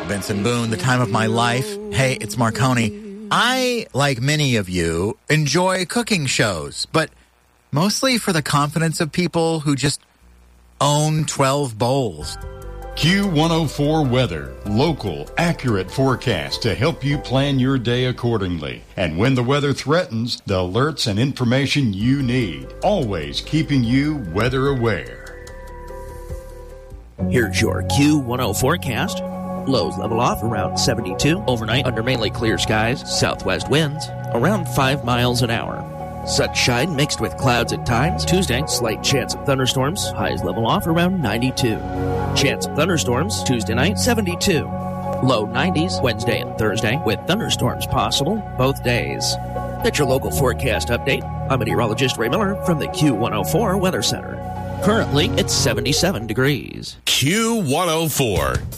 Benson Boone, the time of my life. Hey, it's Marconi. I, like many of you, enjoy cooking shows, but mostly for the confidence of people who just own 12 bowls. Q104 Weather. Local, accurate forecast to help you plan your day accordingly. And when the weather threatens, the alerts and information you need. Always keeping you weather aware. Here's your Q10 forecast. Lows level off around 72. Overnight under mainly clear skies. Southwest winds around 5 miles an hour. Sunshine mixed with clouds at times. Tuesday, slight chance of thunderstorms. Highs level off around 92. Chance of thunderstorms Tuesday night, 72. Low 90s Wednesday and Thursday with thunderstorms possible both days. That's your local forecast update. I'm meteorologist Ray Miller from the Q104 Weather Center. Currently, it's 77 degrees. Q104.